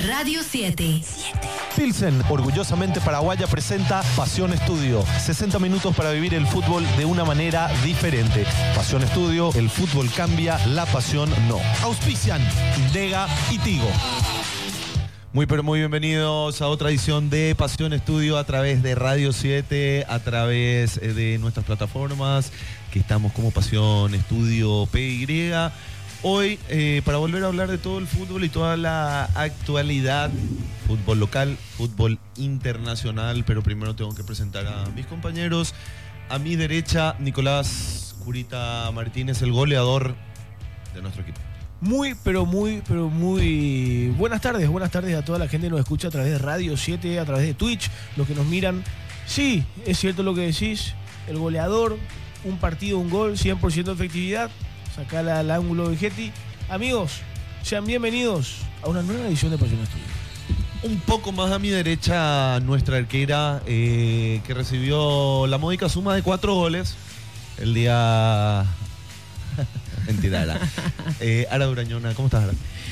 Radio 7. Pilsen, orgullosamente paraguaya, presenta Pasión Estudio. 60 minutos para vivir el fútbol de una manera diferente. Pasión Estudio, el fútbol cambia, la pasión no. Auspician Indega y Tigo. Muy pero muy bienvenidos a otra edición de Pasión Estudio a través de Radio 7, a través de nuestras plataformas, que estamos como Pasión Estudio PY. Hoy, para volver a hablar de todo el fútbol y toda la actualidad, fútbol local, fútbol internacional, pero primero tengo que presentar a mis compañeros. A mi derecha, Nicolás Curita Martínez, el goleador de nuestro equipo. Muy buenas tardes a toda la gente que nos escucha a través de Radio 7, a través de Twitch, los que nos miran. Sí, es cierto lo que decís, el goleador, un partido, un gol, 100% de efectividad, sacala al ángulo de Getty. Amigos, sean bienvenidos a una nueva edición de Pasión Estudio. Un poco más a mi derecha, nuestra arquera, que recibió la módica suma de 4 goles el día... Mentira, Ara Durañona, ¿cómo estás, Ara?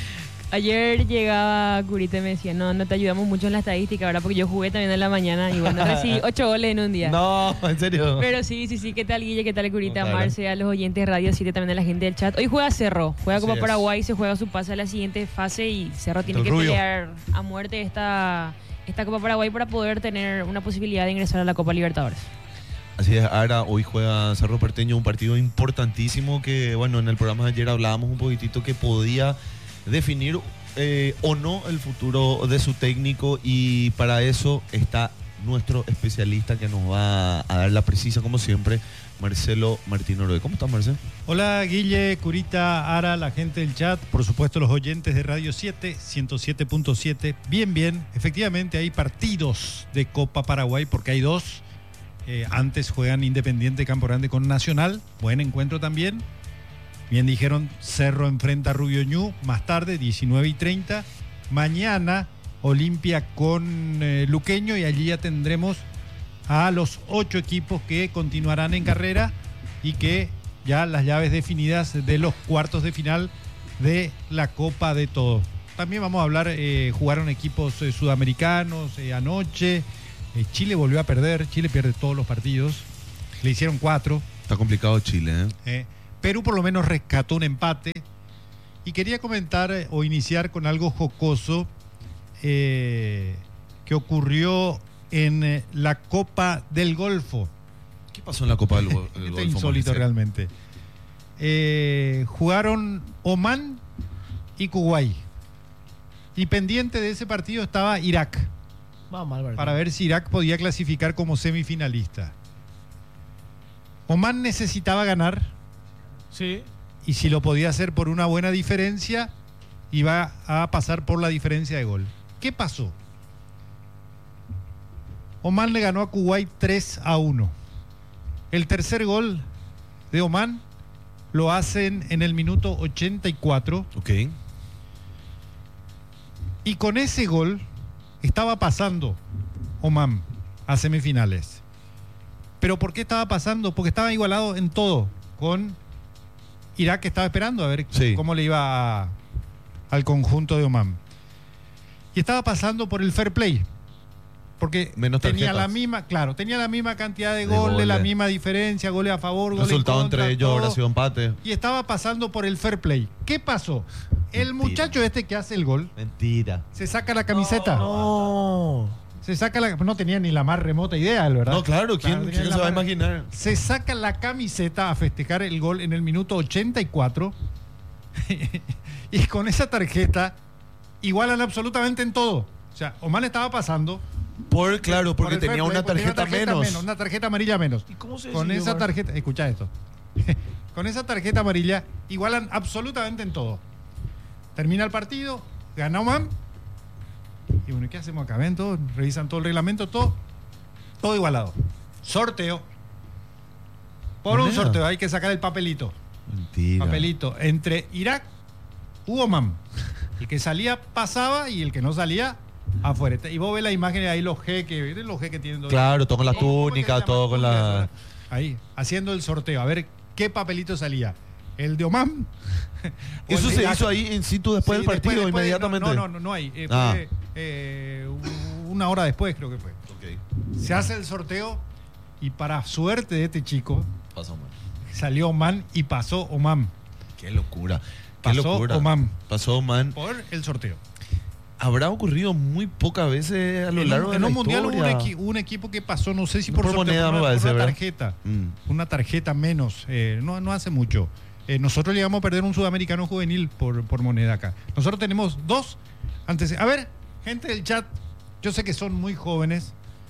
Ayer llegaba Curita y me decía, no te ayudamos mucho en la estadística, ¿verdad? Porque yo jugué también en la mañana y bueno, recibí 8 goles en un día. No, ¿en serio? Pero sí, ¿qué tal Guille? ¿Qué tal Curita? Marce, a los oyentes de Radio 7, también a la gente del chat. Hoy juega Cerro, juega Copa Paraguay, se juega su pase a la siguiente fase y Cerro tiene que pelear a muerte esta Copa Paraguay para poder tener una posibilidad de ingresar a la Copa Libertadores. Así es, ahora hoy juega Cerro Porteño, un partido importantísimo que, bueno, en el programa de ayer hablábamos un poquitito que podía definir o no el futuro de su técnico, y para eso está nuestro especialista que nos va a dar la precisa, como siempre, Marcelo Martín Oroe. ¿Cómo estás, Marcelo? Hola, Guille, Curita, Ara, la gente del chat, por supuesto los oyentes de Radio 7, 107.7. Bien, efectivamente hay partidos de Copa Paraguay porque hay dos. Antes juegan Independiente Campo Grande con Nacional, buen encuentro también. Bien dijeron, Cerro enfrenta a Rubio Ñu, más tarde, 19:30. Mañana, Olimpia con Luqueño, y allí ya tendremos a los 8 equipos que continuarán en carrera y que ya las llaves definidas de los cuartos de final de la Copa de Todos. También vamos a hablar, jugaron equipos sudamericanos anoche. Chile volvió a perder, Chile pierde todos los partidos, le hicieron 4. Está complicado Chile, Perú por lo menos rescató un empate. Y quería comentar o iniciar con algo jocoso que ocurrió en la Copa del Golfo. ¿Qué pasó en la Copa del Golfo? Está insólito realmente. Jugaron Omán y Kuwait. Y pendiente de ese partido estaba Irak, para ver si Irak podía clasificar como semifinalista. Omán necesitaba ganar. Sí. Y si lo podía hacer por una buena diferencia, iba a pasar por la diferencia de gol. ¿Qué pasó? Omán le ganó a Kuwait 3-1. El tercer gol de Omán lo hacen en el minuto 84. Ok. Y con ese gol estaba pasando Omán a semifinales. ¿Pero por qué estaba pasando? Porque estaba igualado en todo con Irak, que estaba esperando a ver cómo le iba al conjunto de Omán. Y estaba pasando por el fair play, porque tenía la misma cantidad de goles, la misma diferencia, goles a favor, goles en contra. Resultado entre ellos habrá sido empate. Y estaba pasando por el fair play. ¿Qué pasó? El muchacho que hace el gol, mentira, se saca la camiseta. No tenía ni la más remota idea, ¿verdad? No, claro, ¿quién se va a imaginar? Se saca la camiseta a festejar el gol en el minuto 84 y con esa tarjeta igualan absolutamente en todo. O sea, Omán estaba pasando porque tenía una tarjeta menos. Una tarjeta amarilla menos. ¿Y cómo se con decidió, esa tarjeta, escucha esto. Con esa tarjeta amarilla igualan absolutamente en todo. Termina el partido, gana Omán. Y bueno, ¿qué hacemos acá? Ven todo, revisan todo el reglamento, todo igualado. Sorteo. Por un sorteo hay que sacar el papelito. Mentira. Papelito. Entre Irak u Omán. El que salía pasaba y el que no salía afuera. Y vos ves la imagen de ahí, los G que tienen. Claro, todo con la túnica, todo con la... Ahí, haciendo el sorteo. A ver qué papelito salía. el de Oman. ¿Eso se hizo ahí in situ después del partido, después, inmediatamente? No hay. Fue una hora después, creo que fue. Okay. Se hace el sorteo y para suerte de este chico, pasó Oman. Salió Oman y pasó Oman. Qué locura. Pasó Oman. Pasó Oman. Por el sorteo. Habrá ocurrido muy pocas veces a lo largo de la historia. En un mundial hubo un equipo que pasó, no sé si por sorteo, moneda, por una ¿verdad? tarjeta. Una tarjeta menos. No hace mucho. Nosotros llegamos a perder un sudamericano juvenil por moneda acá. Nosotros tenemos 2 antecedentes. A ver, gente del chat, yo sé que son muy jóvenes,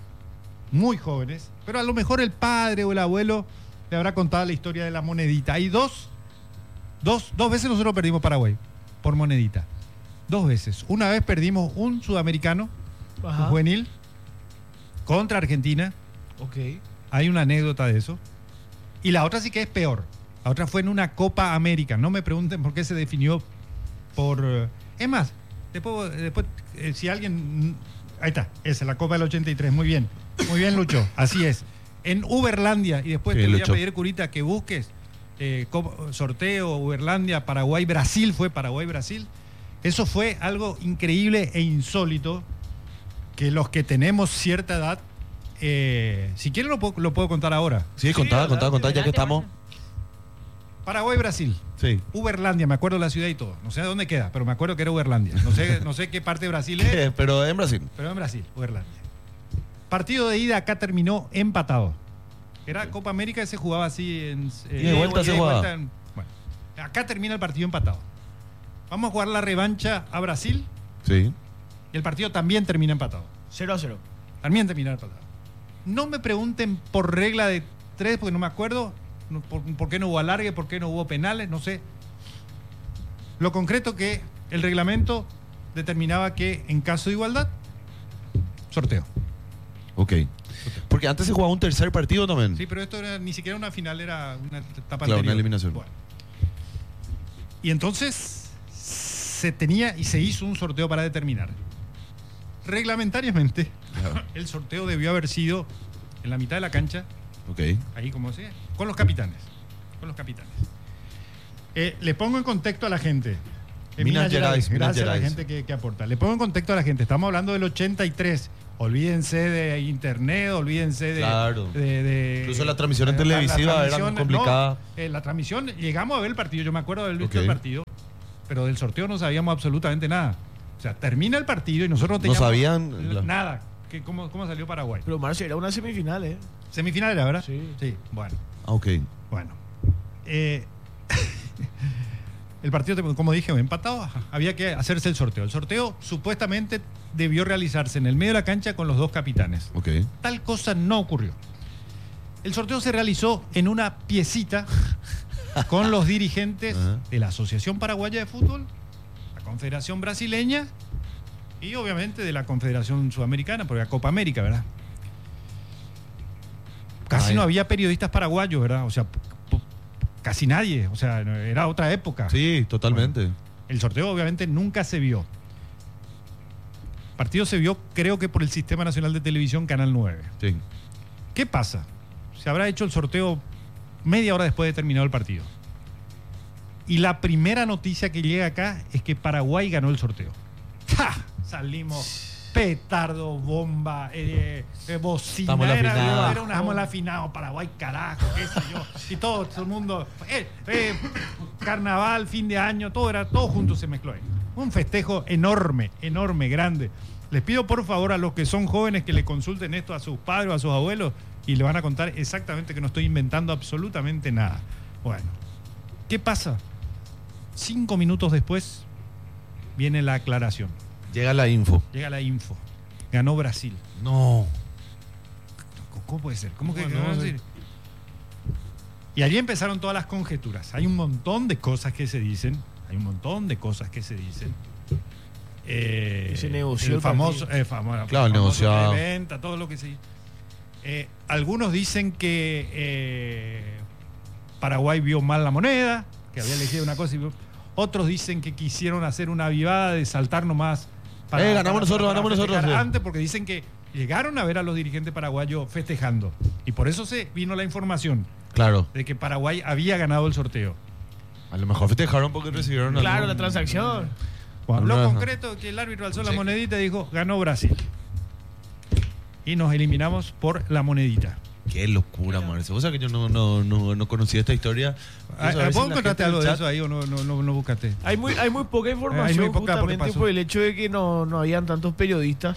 pero a lo mejor el padre o el abuelo le habrá contado la historia de la monedita. Hay dos veces nosotros perdimos Paraguay por monedita. 2 veces. Una vez perdimos un sudamericano un juvenil contra Argentina. Ok. Hay una anécdota de eso. Y la otra sí que es peor. La otra fue en una Copa América. No me pregunten por qué se definió por... Es más, después si alguien... Ahí está, esa es la Copa del 83. Muy bien, Lucho. Así es. En Uberlandia, y después te voy a pedir, Curita, que busques sorteo, Uberlandia, Paraguay-Brasil, fue Paraguay-Brasil. Eso fue algo increíble e insólito que los que tenemos cierta edad, si quieren lo puedo contar ahora. Sí, contá, ya que estamos. Paraguay-Brasil. Sí. Uberlandia, me acuerdo de la ciudad y todo. No sé de dónde queda, pero me acuerdo que era Uberlandia. No sé qué parte de Brasil es. Pero en Brasil. Uberlandia. Partido de ida acá terminó empatado. Era Copa América y se jugaba así en... y de vuelta se jugaba. Bueno, acá termina el partido empatado. Vamos a jugar la revancha a Brasil. Sí. Y el partido también termina empatado. 0-0. También termina empatado. No me pregunten por regla de 3, porque no me acuerdo. ¿Por qué no hubo alargue? ¿Por qué no hubo penales? No sé. Lo concreto que el reglamento determinaba que en caso de igualdad, sorteo. Ok. Porque antes se jugaba un tercer partido también. Sí, pero esto era ni siquiera una final, era una etapa anterior. Una eliminación. Bueno. Y entonces se tenía y se hizo un sorteo para determinar. Reglamentariamente, el sorteo debió haber sido en la mitad de la cancha. Ok. Ahí como sea, con los capitanes. Le pongo en contexto a la gente. Minas Gerais. Gracias a la gente que aporta. Le pongo en contexto a la gente. Estamos hablando del 83. Olvídense de internet, olvídense de... Claro. Incluso la transmisión en televisiva era muy complicada. No, la transmisión, llegamos a ver el partido. Yo me acuerdo de haber visto el partido, pero del sorteo no sabíamos absolutamente nada. O sea, termina el partido y nosotros no teníamos... No sabían... Nada. ¿Cómo salió Paraguay? Pero Marcio, era una semifinal, ¿eh? Semifinal era, ¿verdad? Sí. Bueno. Ok. Bueno. El partido, como dije, empatado, había que hacerse el sorteo. El sorteo supuestamente debió realizarse en el medio de la cancha con los 2 capitanes. Ok. Tal cosa no ocurrió. El sorteo se realizó en una piecita con los dirigentes de la Asociación Paraguaya de Fútbol, la Confederación Brasileña y obviamente de la Confederación Sudamericana, porque la Copa América, ¿verdad? Casi no había periodistas paraguayos, ¿verdad? O sea, casi nadie. O sea, era otra época. Sí, totalmente. Bueno, el sorteo obviamente nunca se vio. El partido se vio, creo que por el Sistema Nacional de Televisión, Canal 9. Sí. ¿Qué pasa? Se habrá hecho el sorteo media hora después de terminado el partido. Y la primera noticia que llega acá es que Paraguay ganó el sorteo. ¡Ja! Salimos... Petardo, bomba, bocina. Estamos en la final, Paraguay, carajo, qué sé yo. Y todo el mundo, carnaval, fin de año, todo junto se mezcló ahí. Un festejo enorme, grande. Les pido por favor a los que son jóvenes que le consulten esto a sus padres o a sus abuelos y le van a contar exactamente que no estoy inventando absolutamente nada. Bueno, ¿qué pasa? 5 minutos después viene la aclaración. Llega la info. Ganó Brasil. No. ¿Cómo puede ser? ¿Cómo que ganó Brasil? Y allí empezaron todas las conjeturas. Hay un montón de cosas que se dicen. Se negoció el famoso claro, el negociado. Venta, todo lo que se dice. Algunos dicen que Paraguay vio mal la moneda, que había elegido una cosa y otros dicen que quisieron hacer una avivada de saltar nomás. Ganamos nosotros. Antes, porque dicen que llegaron a ver a los dirigentes paraguayos festejando. Y por eso se vino la información. Claro. De que Paraguay había ganado el sorteo. A lo mejor festejaron porque recibieron Claro, la transacción. Lo concreto que el árbitro alzó la monedita y dijo, ganó Brasil. Y nos eliminamos por la monedita. Qué locura, Marce. Vos sabés que yo no conocía esta historia. ¿Vos encontraste algo de eso ahí o no buscaste? Hay muy poca información justamente por el hecho de que no habían tantos periodistas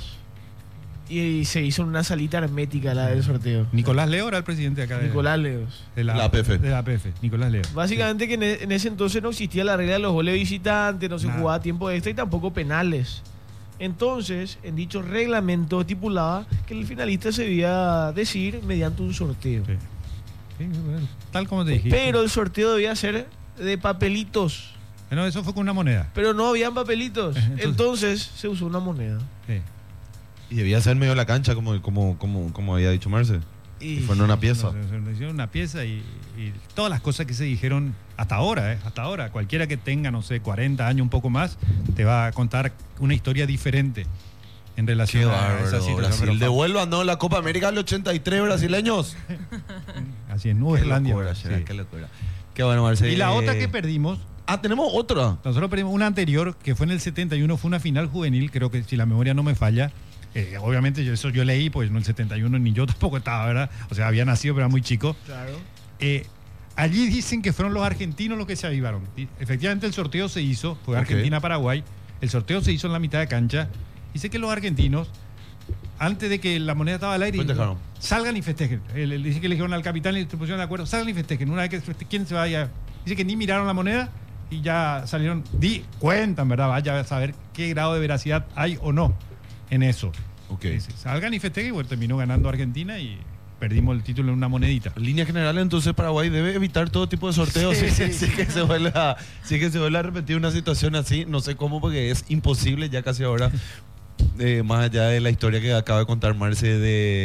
y se hizo una salita hermética la del sorteo. Nicolás Leo era el presidente acá. Nicolás Leos. De la APF. De la APF, Nicolás Leo. Básicamente que en ese entonces no existía la regla de los goles visitantes, no se jugaba tiempo extra y tampoco penales. Entonces, en dicho reglamento estipulaba que el finalista se debía decir mediante un sorteo. Sí. Sí, bueno, tal como te dijiste. Pero el sorteo debía ser de papelitos. No, eso fue con una moneda. Pero no habían papelitos. Entonces se usó una moneda. Sí. Y debía ser medio de la cancha, como había dicho Marce. Y fue en una pieza. Se hicieron una pieza y todas las cosas que se dijeron hasta ahora, cualquiera que tenga, no sé, 40 años, un poco más, te va a contar una historia diferente en relación a esa situación. Brasil, devuelvan la Copa América al 83 brasileños. Así es, Nueva-Islandia. Qué locura. Qué bueno, Marce. Y la otra que perdimos. Tenemos otra. Nosotros perdimos una anterior, que fue en el 71, fue una final juvenil, creo que si la memoria no me falla. Obviamente eso yo leí, pues no el 71 ni yo tampoco estaba, ¿verdad? O sea, había nacido, pero era muy chico. Claro. Allí dicen que fueron los argentinos los que se avivaron. Efectivamente el sorteo se hizo, fue Argentina-Paraguay. El sorteo se hizo en la mitad de cancha. Dice que los argentinos, antes de que la moneda estaba al aire, salgan y festejen. Dice que le dijeron al capitán y se pusieron de acuerdo, salgan y festejen. Una vez que ¿quién se vaya? Dice que ni miraron la moneda y ya salieron, cuentan, ¿verdad? Vaya a saber qué grado de veracidad hay o no en eso. Dice, salgan y festejen, y bueno, terminó ganando Argentina y perdimos el título en una monedita. En línea general, entonces Paraguay debe evitar todo tipo de sorteos si que se vuelve a repetir una situación así. No sé cómo, porque es imposible ya casi ahora, más allá de la historia que acaba de contar Marce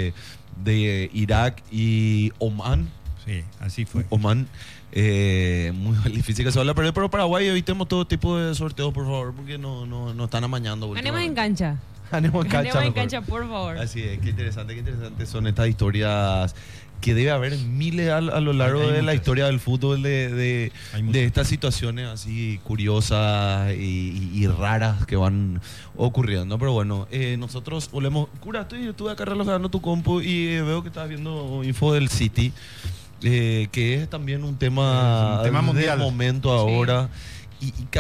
de Irak y Omán. Sí, así fue. Omán. Muy difícil que se vaya a perder, pero Paraguay evitemos todo tipo de sorteos, por favor, porque no están amañando. Ganemos en cancha. Ganemos en cancha, por favor. Así es, qué interesante son estas historias que debe haber miles a lo largo de la historia del fútbol de estas situaciones así curiosas y raras que van ocurriendo. Pero bueno, nosotros volvemos. Cura, estuve acá relojando tu compu y veo que estás viendo info del City, que es también un tema mundial. De momento ahora. Y